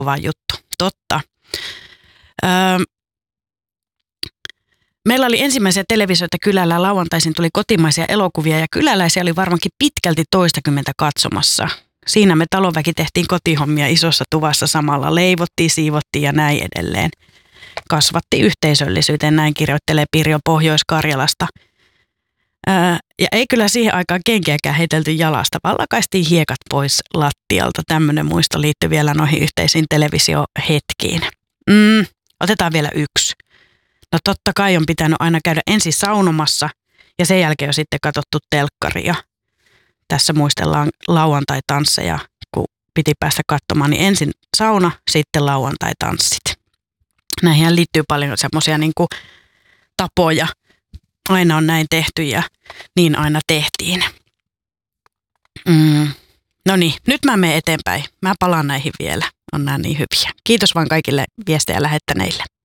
kova juttu. Totta. Meillä oli ensimmäisiä televisioita kylällä, lauantaisin tuli kotimaisia elokuvia ja kyläläisiä oli varmaankin pitkälti toistakymmentä katsomassa. Siinä me talonväki tehtiin kotihommia isossa tuvassa samalla, leivottiin, siivottiin ja näin edelleen. Kasvatti yhteisöllisyyteen, näin kirjoittelee Pirjo Pohjois-Karjalasta. Ja ei kyllä siihen aikaan kenkiäkään heitelty jalasta, vaan lakaistiin hiekat pois lattialta. Tämmöinen muisto liittyy vielä noihin yhteisiin televisiohetkiin. Otetaan vielä yksi. No totta kai on pitänyt aina käydä ensin saunomassa ja sen jälkeen on sitten katsottu telkkaria. Tässä muistellaan lauantai-tansseja, kun piti päästä katsomaan, niin ensin sauna, sitten lauantai-tanssit. Näihin liittyy paljon semmoisia niin kuin tapoja. Aina on näin tehty ja niin aina tehtiin. No niin, nyt mä menen eteenpäin. Mä palaan näihin vielä. On nämä niin hyviä. Kiitos vaan kaikille viestejä lähettäneille.